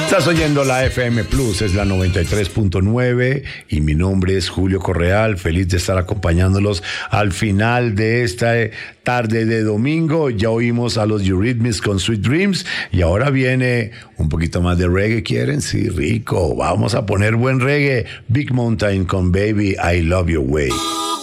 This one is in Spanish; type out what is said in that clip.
Estás oyendo la FM Plus, es la 93.9 y mi nombre es Julio Correal, feliz de estar acompañándolos al final de esta tarde de domingo. Ya oímos a los Eurythmics con Sweet Dreams y ahora viene un poquito más de reggae, ¿quieren? Sí, rico, vamos a poner buen reggae. Big Mountain con Baby I Love Your Way.